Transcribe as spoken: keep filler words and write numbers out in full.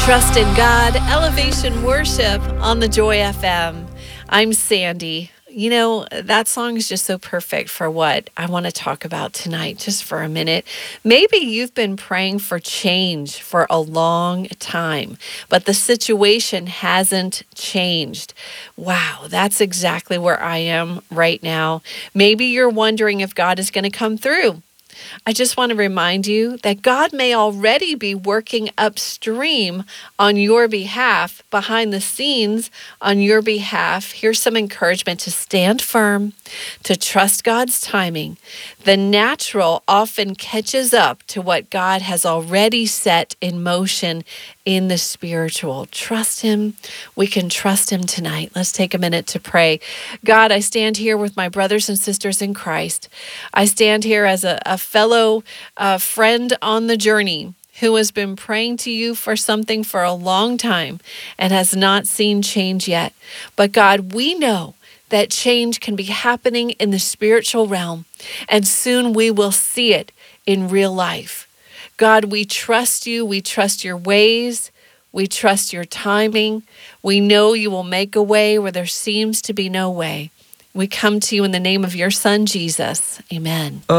Trust in God, Elevation Worship on the Joy F M. I'm Sandy. You know, that song is just so perfect for what I want to talk about tonight, just for a minute. Maybe you've been praying for change for a long time, but the situation hasn't changed. Wow, that's exactly where I am right now. Maybe you're wondering if God is going to come through. I just want to remind you that God may already be working upstream on your behalf, behind the scenes on your behalf. Here's some encouragement to stand firm, to trust God's timing. The natural often catches up to what God has already set in motion in the spiritual. Trust Him. We can trust Him tonight. Let's take a minute to pray. God, I stand here with my brothers and sisters in Christ. I stand here as a, a fellow uh, friend on the journey who has been praying to you for something for a long time and has not seen change yet. But God, we know that change can be happening in the spiritual realm, and soon we will see it in real life. God, we trust you. We trust your ways. We trust your timing. We know you will make a way where there seems to be no way. We come to you in the name of your Son, Jesus. Amen.